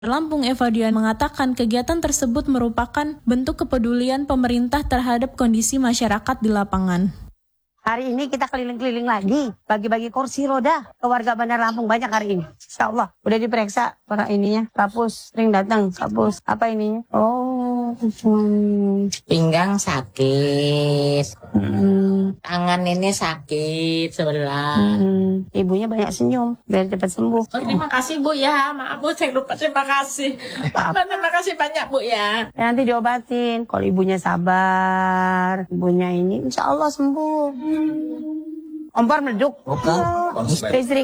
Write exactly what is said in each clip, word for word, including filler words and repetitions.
Lampung Eva Dian mengatakan kegiatan tersebut merupakan bentuk kepedulian pemerintah terhadap kondisi masyarakat di lapangan. Hari ini kita keliling-keliling lagi, bagi-bagi kursi roda ke warga Bandar Lampung banyak hari ini. Insya Allah, udah diperiksa para ininya, kapus, ring datang, kapus, apa ininya? Oh, hmm. Pinggang sakit, Hmm. tangan ini sakit sebelah. Hmm. Ibunya banyak senyum, biar cepat sembuh. Oh, terima kasih Bu ya, maaf Bu saya lupa terima kasih. Terima kasih banyak Bu ya. Ya, nanti diobatin, kalau ibunya sabar, ibunya ini insya Allah sembuh. Kompor meleduk. Listrik.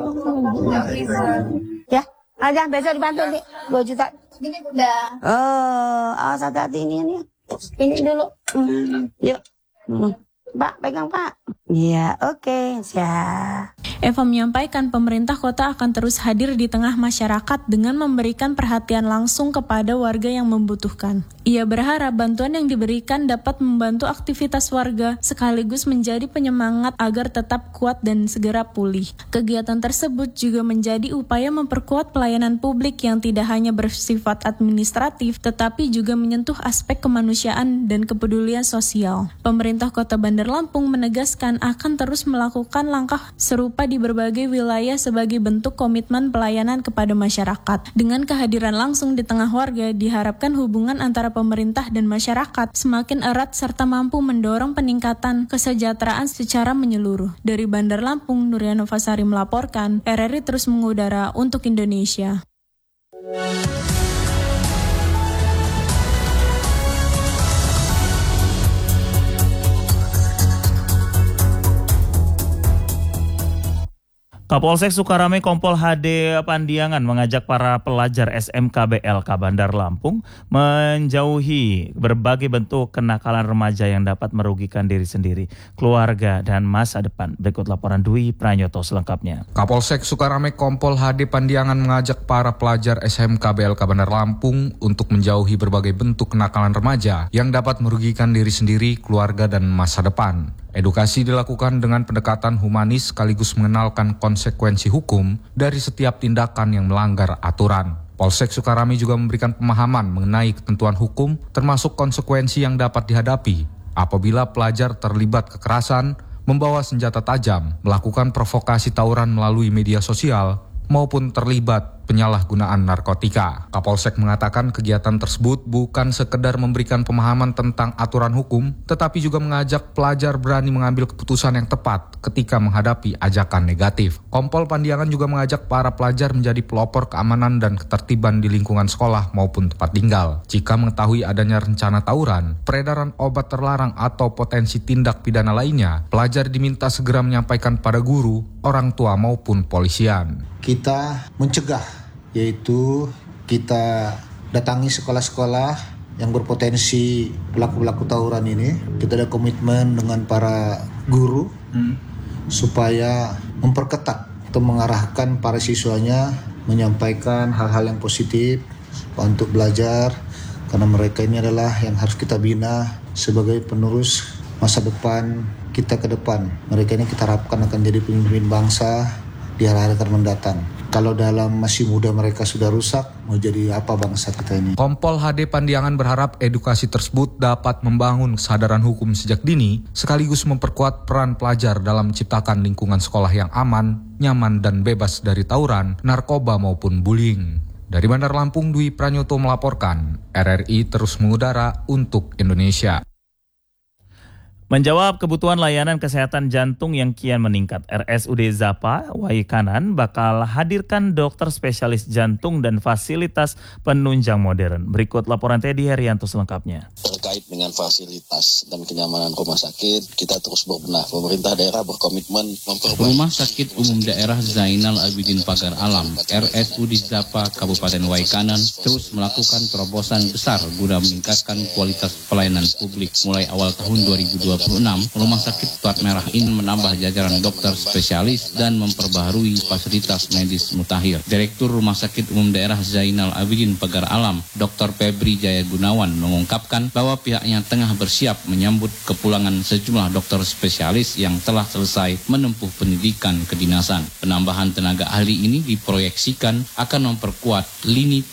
Ya, aja besok dibantu nih. dua juta. Ini udah. Oh, awas hati-hati ini ini. Ini dulu. Hmm, yuk. Hmm. Pak, pegang Pak. Iya, oke, okay, siap. Eva menyampaikan pemerintah kota akan terus hadir di tengah masyarakat dengan memberikan perhatian langsung kepada warga yang membutuhkan. Ia berharap bantuan yang diberikan dapat membantu aktivitas warga sekaligus menjadi penyemangat agar tetap kuat dan segera pulih. Kegiatan tersebut juga menjadi upaya memperkuat pelayanan publik yang tidak hanya bersifat administratif tetapi juga menyentuh aspek kemanusiaan dan kepedulian sosial. Pemerintah Kota Bandar Lampung menegaskan akan terus melakukan langkah serupa di berbagai wilayah sebagai bentuk komitmen pelayanan kepada masyarakat. Dengan kehadiran langsung di tengah warga, diharapkan hubungan antara pemerintah dan masyarakat semakin erat serta mampu mendorong peningkatan kesejahteraan secara menyeluruh. Dari Bandar Lampung, Nuriana Fasari melaporkan, R R I terus mengudara untuk Indonesia. Kapolsek Sukarame Kompol H D Pandiangan mengajak para pelajar S M K B L K Bandar Lampung menjauhi berbagai bentuk kenakalan remaja yang dapat merugikan diri sendiri, keluarga, dan masa depan. Berikut laporan Dwi Pranyoto selengkapnya. Kapolsek Sukarame Kompol H D Pandiangan mengajak para pelajar S M K B L K Bandar Lampung untuk menjauhi berbagai bentuk kenakalan remaja yang dapat merugikan diri sendiri, keluarga, dan masa depan. Edukasi dilakukan dengan pendekatan humanis sekaligus mengenalkan konsekuensi hukum dari setiap tindakan yang melanggar aturan. Polsek Sukarame juga memberikan pemahaman mengenai ketentuan hukum termasuk konsekuensi yang dapat dihadapi apabila pelajar terlibat kekerasan, membawa senjata tajam, melakukan provokasi tawuran melalui media sosial, maupun terlibat penyalahgunaan narkotika. Kapolsek mengatakan kegiatan tersebut bukan sekedar memberikan pemahaman tentang aturan hukum, tetapi juga mengajak pelajar berani mengambil keputusan yang tepat ketika menghadapi ajakan negatif. Kompol Pandiangan juga mengajak para pelajar menjadi pelopor keamanan dan ketertiban di lingkungan sekolah maupun tempat tinggal. Jika mengetahui adanya rencana tawuran, peredaran obat terlarang atau potensi tindak pidana lainnya, pelajar diminta segera menyampaikan pada guru, orang tua maupun polisian. Kita mencegah, yaitu kita datangi sekolah-sekolah yang berpotensi pelaku-pelaku tawuran ini. Kita ada komitmen dengan para guru hmm. supaya memperketat atau mengarahkan para siswanya menyampaikan hal-hal yang positif untuk belajar, karena mereka ini adalah yang harus kita bina sebagai penerus masa depan kita ke depan. Mereka ini kita harapkan akan jadi pemimpin bangsa di hari-hari akan mendatang. Kalau dalam masih muda mereka sudah rusak, mau jadi apa bangsa kita ini? Kompol H D Pandiangan berharap edukasi tersebut dapat membangun kesadaran hukum sejak dini, sekaligus memperkuat peran pelajar dalam menciptakan lingkungan sekolah yang aman, nyaman, dan bebas dari tawuran, narkoba, maupun bullying. Dari Bandar Lampung, Dwi Pranyoto melaporkan, R R I terus mengudara untuk Indonesia. Menjawab kebutuhan layanan kesehatan jantung yang kian meningkat, R S U D Zapa Waikanan bakal hadirkan dokter spesialis jantung dan fasilitas penunjang modern. Berikut laporan Teddy Herianto selengkapnya. Terkait dengan fasilitas dan kenyamanan rumah sakit, kita terus berbenah. Pemerintah daerah berkomitmen memperbaiki Rumah Sakit Umum Daerah Zainal Abidin Pagar Alam, R S U D Zapa Kabupaten Waikanan, terus melakukan terobosan besar guna meningkatkan kualitas pelayanan publik. Mulai awal tahun dua ribu dua puluh enam, Rumah Sakit Plat Merah ini menambah jajaran dokter spesialis dan memperbaharui fasilitas medis mutakhir. Direktur Rumah Sakit Umum Daerah Zainal Abidin Pagar Alam, Doktor Febri Jaya Gunawan, mengungkapkan bahwa pihaknya tengah bersiap menyambut kepulangan sejumlah dokter spesialis yang telah selesai menempuh pendidikan kedinasan. Penambahan tenaga ahli ini diproyeksikan akan memperkuat lini